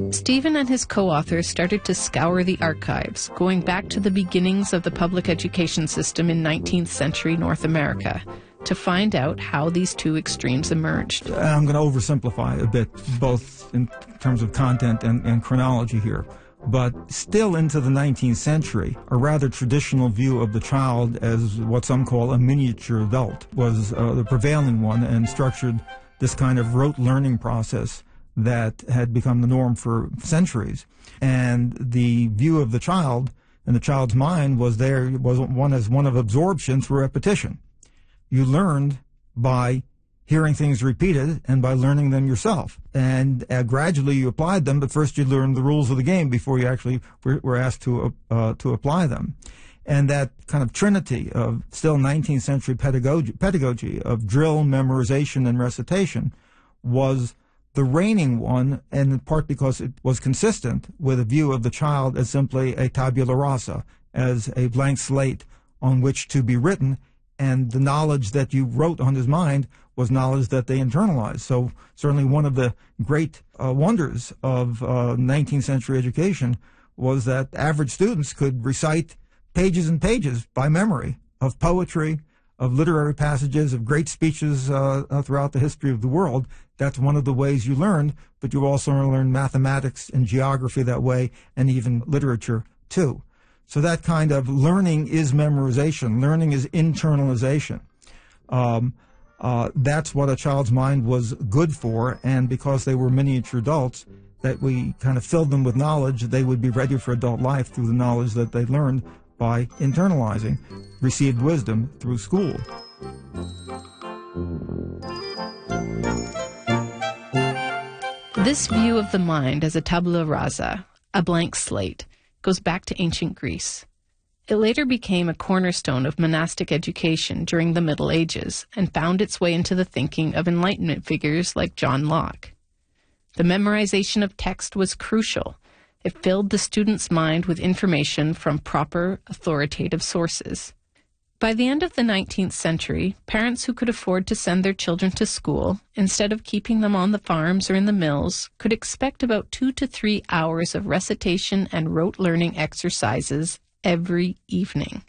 Stephen and his co-authors started to scour the archives, going back to the beginnings of the public education system in 19th century North America, to find out how these two extremes emerged. I'm going to oversimplify a bit, both in terms of content and chronology here. But still into the 19th century, a rather traditional view of the child as what some call a miniature adult was the prevailing one, and structured this kind of rote learning process that had become the norm for centuries. And the view of the child and the child's mind was one of absorption through repetition. You learned by hearing things repeated and by learning them yourself. And gradually you applied them, but first you learned the rules of the game before you actually were asked to apply them. And that kind of trinity of still 19th century pedagogy of drill, memorization, and recitation was the reigning one, and in part because it was consistent with a view of the child as simply a tabula rasa, as a blank slate on which to be written, and the knowledge that you wrote on his mind was knowledge that they internalized. So certainly one of the great wonders of 19th century education was that average students could recite pages and pages by memory of poetry, of literary passages, of great speeches throughout the history of the world. That's one of the ways you learned, but you also learned mathematics and geography that way, and even literature too. So that kind of learning is memorization. Learning is internalization. That's what a child's mind was good for, and because they were miniature adults, that we kind of filled them with knowledge, they would be ready for adult life through the knowledge that they learned by internalizing, received wisdom through school. This view of the mind as a tabula rasa, a blank slate, goes back to ancient Greece. It later became a cornerstone of monastic education during the Middle Ages and found its way into the thinking of Enlightenment figures like John Locke. The memorization of text was crucial. It filled the student's mind with information from proper, authoritative sources. By the end of the 19th century, parents who could afford to send their children to school, instead of keeping them on the farms or in the mills, could expect about 2 to 3 hours of recitation and rote learning exercises every evening.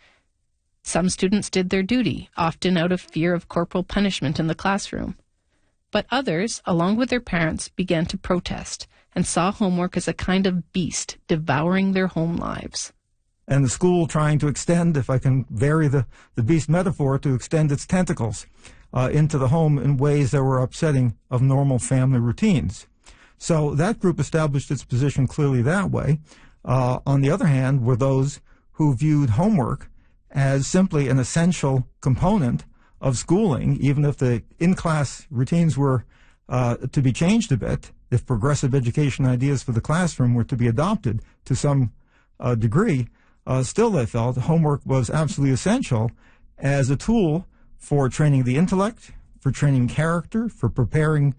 Some students did their duty, often out of fear of corporal punishment in the classroom. But others, along with their parents, began to protest and saw homework as a kind of beast devouring their home lives. And the school trying to extend, if I can vary the beast metaphor, to extend its tentacles into the home in ways that were upsetting of normal family routines. So that group established its position clearly that way. On the other hand, were those who viewed homework as simply an essential component of schooling, even if the in-class routines were to be changed a bit, if progressive education ideas for the classroom were to be adopted to some degree. Still, they felt homework was absolutely essential as a tool for training the intellect, for training character, for preparing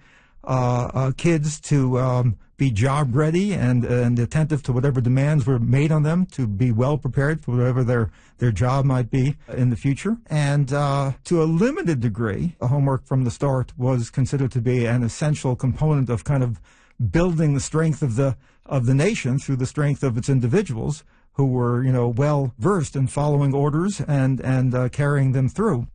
kids to be job ready and attentive to whatever demands were made on them, to be well prepared for whatever their job might be in the future. And to a limited degree, homework from the start was considered to be an essential component of kind of building the strength of the nation through the strength of its individuals, who were, well versed in following orders and carrying them through.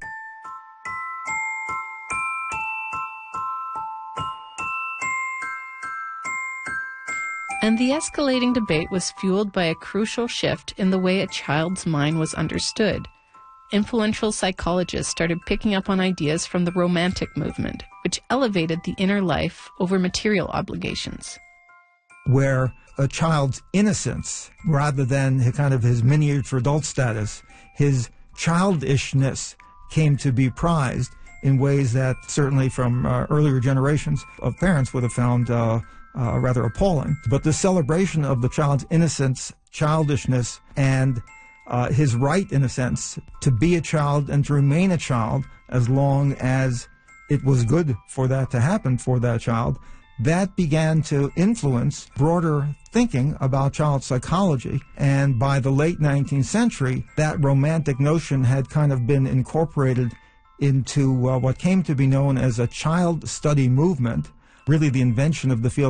And the escalating debate was fueled by a crucial shift in the way a child's mind was understood. Influential psychologists started picking up on ideas from the Romantic movement, which elevated the inner life over material obligations. Where a child's innocence, rather than his miniature adult status, his childishness came to be prized in ways that certainly from earlier generations of parents would have found rather appalling. But the celebration of the child's innocence, childishness, and his right, in a sense, to be a child and to remain a child as long as it was good for that to happen for that child, that began to influence broader thinking about child psychology. And by the late 19th century, that romantic notion had kind of been incorporated into what came to be known as a child study movement, really the invention of the field